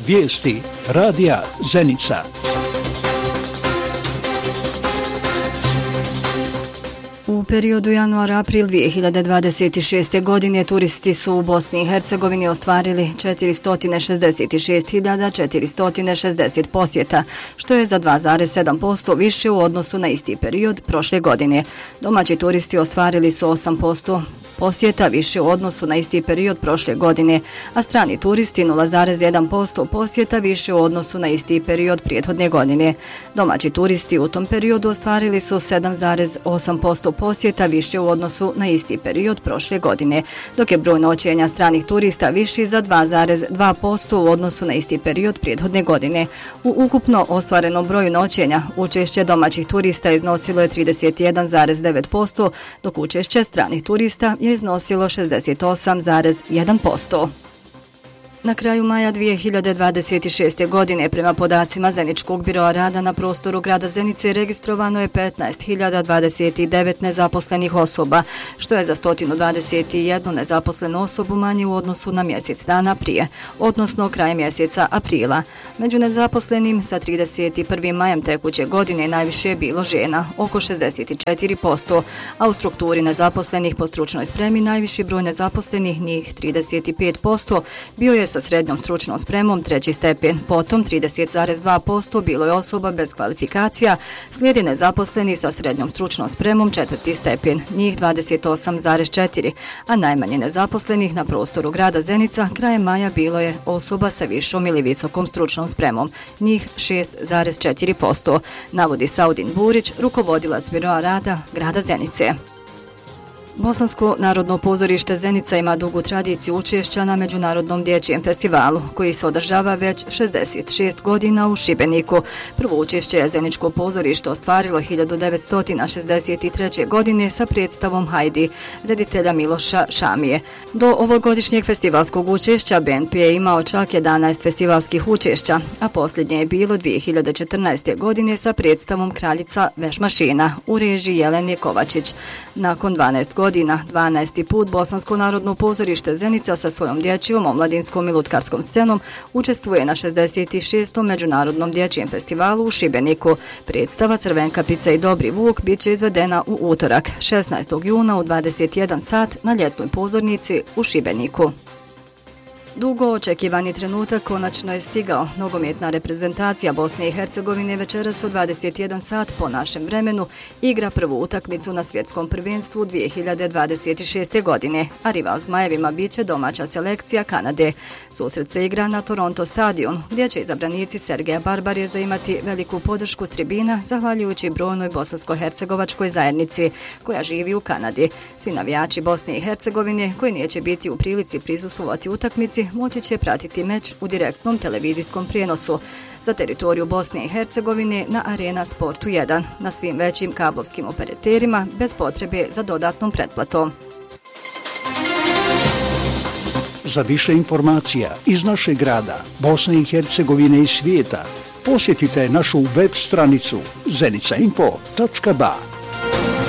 Vijesti radija Zenica. U periodu januar-april 2026. godine turisti su u Bosni i Hercegovini ostvarili 466.460 posjeta, što je za 2,7% više u odnosu na isti period prošle godine. Domaći turisti ostvarili su 8% posjeta više u odnosu na isti period prošle godine, a strani turisti 0,1% posjeta više u odnosu na isti period prethodne godine. Domaći turisti u tom periodu ostvarili su 7,8% posjeta više u odnosu na isti period prošle godine, dok je broj noćenja stranih turista viši za 2,2% u odnosu na isti period prethodne godine. U ukupno ostvarenom broju noćenja učešće domaćih turista iznosilo je 31,9%, dok učešće stranih turista je iznosilo 68,1%. Na kraju maja 2026. godine, prema podacima Zeničkog biroa rada, na prostoru grada Zenice registrovano je 15.029 nezaposlenih osoba, što je za 121 nezaposlenu osobu manje u odnosu na mjesec dana prije, odnosno krajem mjeseca aprila. Među nezaposlenim sa 31. majem tekuće godine najviše je bilo žena, oko 64%, a u strukturi nezaposlenih po stručnoj spremi najviši broj nezaposlenih, njih 35%, bio je sa srednjom stručnom spremom treći stepen, potom 30,2% bilo je osoba bez kvalifikacija, slijedi nezaposleni sa srednjom stručnom spremom četvrti stepen, njih 28,4%, a najmanje nezaposlenih na prostoru grada Zenica krajem maja bilo je osoba sa višom ili visokom stručnom spremom, njih 6,4%, navodi Saudin Burić, rukovodilac biroa rada grada Zenice. Bosansko narodno pozorište Zenica ima dugu tradiciju učešća na Međunarodnom dječjem festivalu, koji se održava već 66 godina u Šibeniku. Prvo učešće je Zeničko pozorište ostvarilo 1963. godine sa predstavom Hajdi, reditelja Miloša Šamije. Do ovogodišnjeg festivalskog učešća BNP je imao čak 11 festivalskih učešća, a posljednje je bilo 2014. godine sa predstavom Kraljica vešmašina u režiji Jelene Kovačić. Nakon 12 godina, 12. put Bosansko narodno pozorište Zenica sa svojom dječjom, omladinskom i lutkarskom scenom učestvuje na 66. Međunarodnom dječjem festivalu u Šibeniku. Predstava Crvenkapica i Dobri Vuk bit će izvedena u utorak, 16. juna u 21 sat na ljetnoj pozornici u Šibeniku. Dugo očekivani trenutak konačno je stigao. Nogometna reprezentacija Bosne i Hercegovine večeras u 21 sat po našem vremenu igra prvu utakmicu na svjetskom prvenstvu 2026. godine, a rival Zmajevima biće domaća selekcija Kanade. Susret se igra na Toronto stadionu, gdje će izabranici Sergeja Barbarije zaimati veliku podršku s tribina, zahvaljujući brojnoj bosansko-hercegovačkoj zajednici koja živi u Kanadi. Svi navijači Bosne i Hercegovine koji neće biti u prilici prisustvovati utakmici moći će pratiti meč u direktnom televizijskom prijenosu za teritoriju Bosne i Hercegovine na Arena Sportu 1 na svim većim kablovskim operaterima bez potrebe za dodatnom pretplatom. Za više informacija iz našeg grada, Bosne i Hercegovine i svijeta, posjetite našu web stranicu zenica.info.ba.